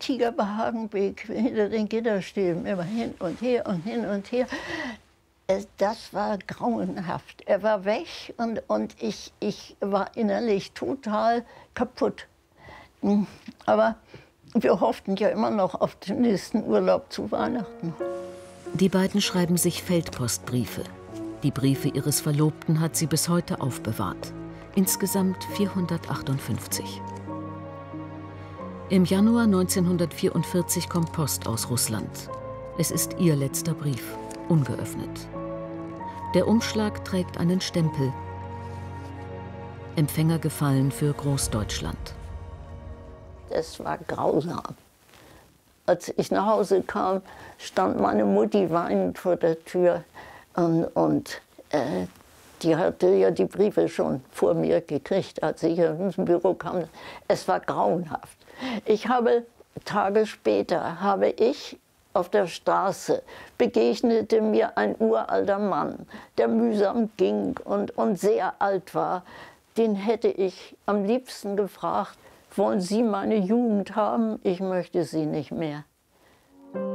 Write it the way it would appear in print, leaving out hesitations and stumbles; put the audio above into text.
Tigerbehagenweg hinter den Gitterstäben, immer hin und her und hin und her. Das war grauenhaft. Er war weg und ich war innerlich total kaputt. Aber wir hofften ja immer noch auf den nächsten Urlaub zu Weihnachten. Die beiden schreiben sich Feldpostbriefe. Die Briefe ihres Verlobten hat sie bis heute aufbewahrt. Insgesamt 458. Im Januar 1944 kommt Post aus Russland. Es ist ihr letzter Brief, ungeöffnet. Der Umschlag trägt einen Stempel. Empfängergefallen für Großdeutschland. Es war grausam. Als ich nach Hause kam, stand meine Mutti weinend vor der Tür und die hatte ja die Briefe schon vor mir gekriegt, als ich ins Büro kam. Es war grauenhaft. Tage später habe ich auf der Straße begegnete mir ein uralter Mann, der mühsam ging und sehr alt war. Den hätte ich am liebsten gefragt: Wollen Sie meine Jugend haben? Ich möchte sie nicht mehr.